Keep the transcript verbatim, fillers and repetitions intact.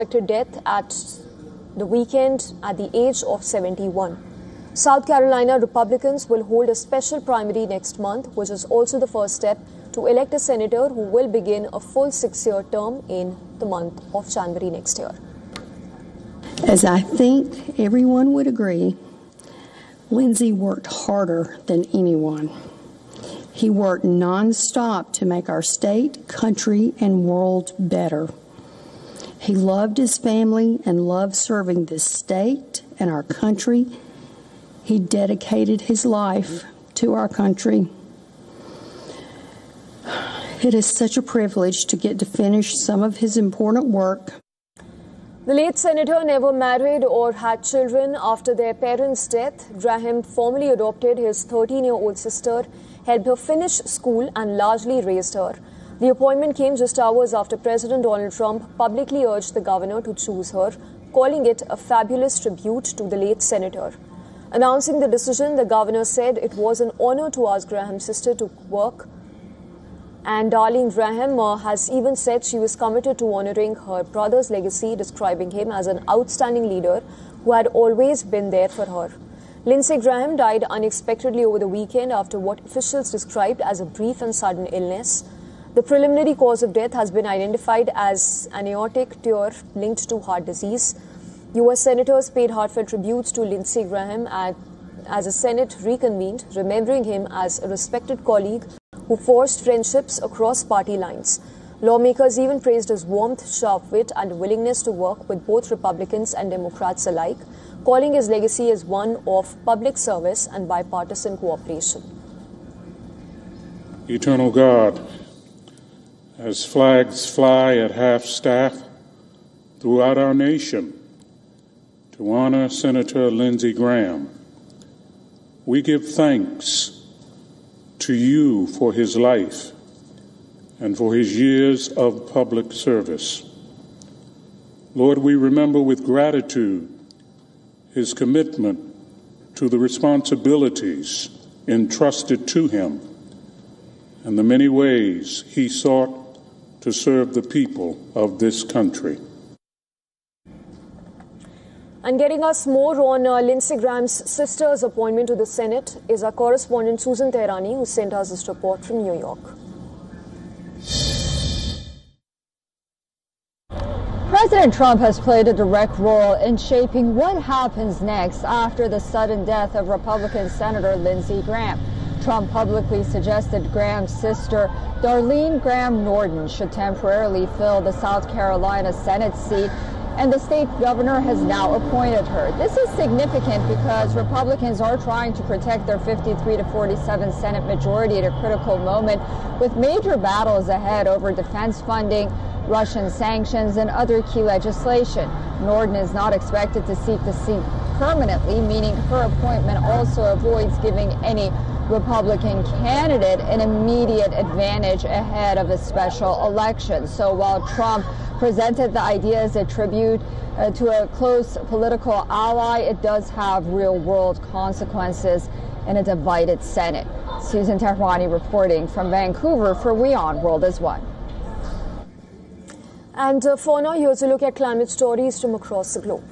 unexpected death at the weekend at the age of seventy-one. South Carolina Republicans will hold a special primary next month, which is also the first step to elect a senator who will begin a full six-year term in the month of January next year. As I think everyone would agree, Lindsey worked harder than anyone. He worked nonstop to make our state, country, and world better. He loved his family and loved serving this state and our country. He dedicated his life to our country. It is such a privilege to get to finish some of his important work. The late senator never married or had children after their parents' death. Graham formally adopted his thirteen-year-old sister, helped her finish school, and largely raised her. The appointment came just hours after President Donald Trump publicly urged the governor to choose her, calling it a fabulous tribute to the late senator. Announcing the decision, the governor said it was an honor to ask Graham's sister to work. And Darlene Graham uh, has even said she was committed to honoring her brother's legacy, describing him as an outstanding leader who had always been there for her. Lindsey Graham died unexpectedly over the weekend after what officials described as a brief and sudden illness. The preliminary cause of death has been identified as an aortic tear linked to heart disease. U S senators paid heartfelt tributes to Lindsey Graham at, as the Senate reconvened, remembering him as a respected colleague who forged friendships across party lines. Lawmakers even praised his warmth, sharp wit, and willingness to work with both Republicans and Democrats alike, calling his legacy as one of public service and bipartisan cooperation. Eternal God, as flags fly at half-staff throughout our nation to honor Senator Lindsey Graham, we give thanks to you for his life and for his years of public service. Lord, we remember with gratitude his commitment to the responsibilities entrusted to him and the many ways he sought to serve the people of this country. And getting us more on uh, Lindsey Graham's sister's appointment to the Senate is our correspondent Susan Tehrani, who sent us this report from New York. President Trump has played a direct role in shaping what happens next after the sudden death of Republican Senator Lindsey Graham. Trump publicly suggested Graham's sister, Darlene Graham Norden, should temporarily fill the South Carolina Senate seat, and the state governor has now appointed her. This is significant because Republicans are trying to protect their fifty-three to forty-seven Senate majority at a critical moment, with major battles ahead over defense funding, Russian sanctions, and other key legislation. Norden is not expected to seek the seat permanently, meaning her appointment also avoids giving any Republican candidate an immediate advantage ahead of a special election. So while Trump presented the idea as a tribute uh, to a close political ally, it does have real-world consequences in a divided Senate. Susan Tehrani reporting from Vancouver for WION World is One. And uh, for now, here's a look at climate stories from across the globe.